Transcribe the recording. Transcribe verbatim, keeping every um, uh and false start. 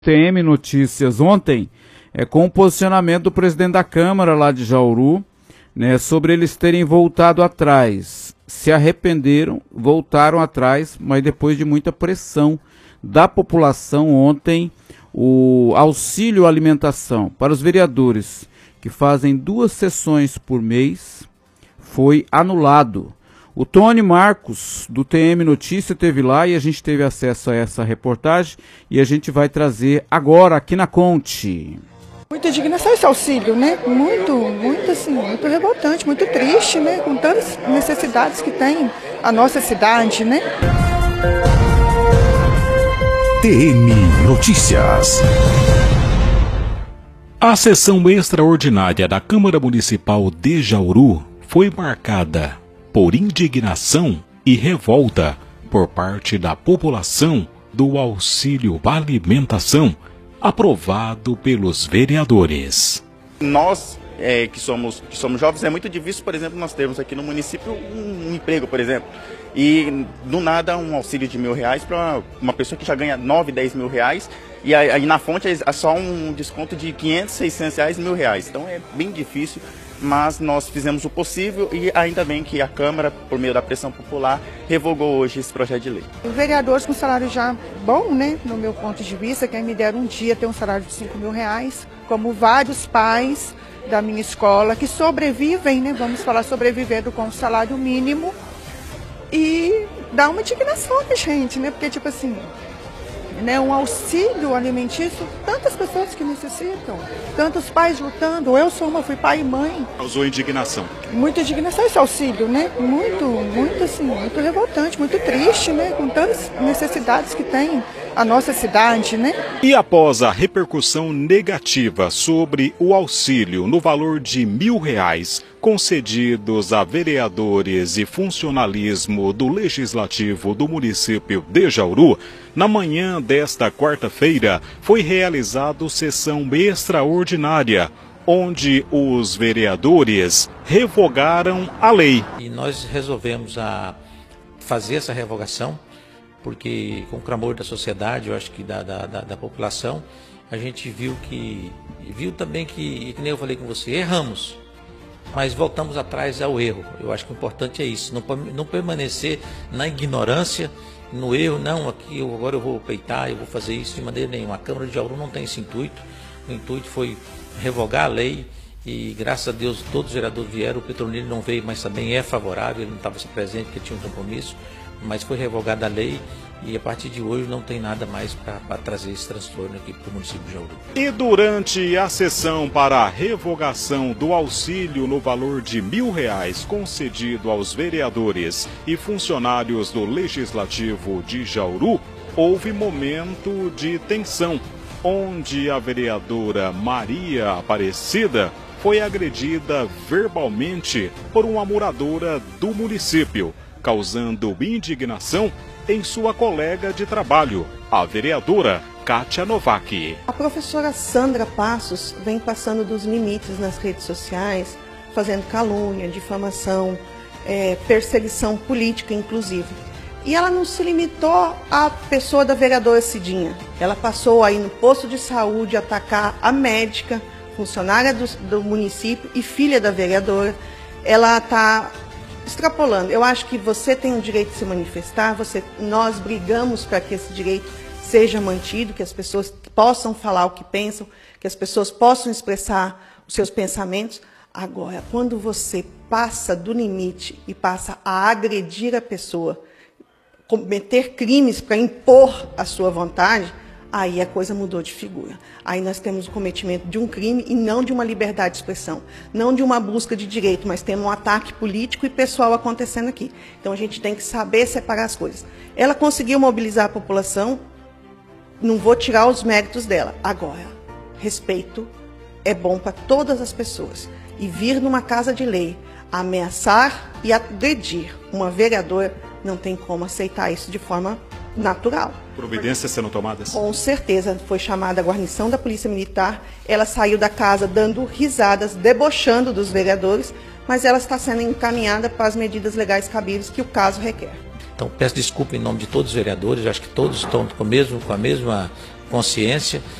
T M Notícias ontem, é, com o posicionamento do presidente da Câmara lá de Jauru, né, sobre eles terem voltado atrás. Se arrependeram, voltaram atrás, mas depois de muita pressão da população ontem, o auxílio alimentação para os vereadores que fazem duas sessões por mês foi anulado. O Tony Marcos, do T M Notícia, esteve lá e a gente teve acesso a essa reportagem e a gente vai trazer agora aqui na Conte. Muita indignação esse auxílio, né? Muito, muito assim, muito revoltante, muito triste, né? Com tantas necessidades que tem a nossa cidade, né? T M Notícias. A sessão extraordinária da Câmara Municipal de Jauru foi marcada por indignação e revolta por parte da população do auxílio alimentação aprovado pelos vereadores. Nós é, que, somos, que somos jovens, é muito difícil, por exemplo, nós termos aqui no município um, um emprego, por exemplo, e do nada um auxílio de mil reais para uma pessoa que já ganha nove, dez mil reais, e aí, aí na fonte é só um desconto de quinhentos, seiscentos reais, mil reais. Então é bem difícil, mas nós fizemos o possível e ainda bem que a Câmara, por meio da pressão popular, revogou hoje esse projeto de lei. Vereadores com salário já bom, né, no meu ponto de vista, quem me dera um dia ter um salário de cinco mil reais, como vários pais da minha escola que sobrevivem, né, vamos falar sobrevivendo com o salário mínimo, e dá uma indignação pra gente, né, porque tipo assim, né, um auxílio alimentício, tantas pessoas que necessitam, tantos pais lutando. Eu sou uma, fui pai e mãe. Causou indignação. Muita indignação esse auxílio, né? Muito, muito assim, muito revoltante, muito triste, né? Com tantas necessidades que tem a nossa cidade, né? E após a repercussão negativa sobre o auxílio no valor de mil reais concedidos a vereadores e funcionalismo do Legislativo do município de Jauru, na manhã desta quarta-feira foi realizada sessão extraordinária, onde os vereadores revogaram a lei. E nós resolvemos a fazer essa revogação, porque com o clamor da sociedade, eu acho que da, da, da, da população, a gente viu que, viu também que, que nem eu falei com você, erramos, mas voltamos atrás ao erro. Eu acho que o importante é isso, não, não permanecer na ignorância, no erro, não, aqui eu, agora eu vou peitar, eu vou fazer isso de maneira nenhuma. A Câmara de Jauru não tem esse intuito, o intuito foi revogar a lei e graças a Deus todos os vereadores vieram, o Petronilho não veio, mas também é favorável, ele não estava presente porque tinha um compromisso, mas foi revogada a lei e a partir de hoje não tem nada mais para trazer esse transtorno aqui para o município de Jauru. E durante a sessão para a revogação do auxílio no valor de mil reais concedido aos vereadores e funcionários do Legislativo de Jauru, houve momento de tensão, onde a vereadora Maria Aparecida foi agredida verbalmente por uma moradora do município, causando indignação em sua colega de trabalho, a vereadora Kátia Novak. A professora Sandra Passos vem passando dos limites nas redes sociais, fazendo calúnia, difamação, é, perseguição política, inclusive. E ela não se limitou à pessoa da vereadora Cidinha. Ela passou aí no posto de saúde a atacar a médica, funcionária do, do município e filha da vereadora. Ela está extrapolando. Eu acho que você tem o direito de se manifestar, você, nós brigamos para que esse direito seja mantido, que as pessoas possam falar o que pensam, que as pessoas possam expressar os seus pensamentos. Agora, quando você passa do limite e passa a agredir a pessoa, cometer crimes para impor a sua vontade, aí a coisa mudou de figura. Aí nós temos o cometimento de um crime e não de uma liberdade de expressão, não de uma busca de direito, mas temos um ataque político e pessoal acontecendo aqui. Então a gente tem que saber separar as coisas. Ela conseguiu mobilizar a população, não vou tirar os méritos dela. Agora, respeito é bom para todas as pessoas. E vir numa casa de lei, ameaçar e agredir uma vereadora, não tem como aceitar isso de forma natural. Providências sendo tomadas? Com certeza, foi chamada a guarnição da Polícia Militar, ela saiu da casa dando risadas, debochando dos vereadores, mas ela está sendo encaminhada para as medidas legais cabíveis que o caso requer. Então peço desculpa em nome de todos os vereadores, acho que todos estão com, mesmo, com a mesma consciência